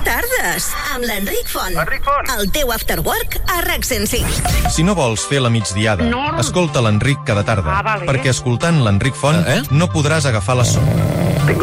tardes, amb l'Enric Font. Enric Font. El teu After Work a RAC 105. Si no vols fer la migdiada, escolta l'Enric cada tarda, perquè escoltant l'Enric Font no podràs agafar la son.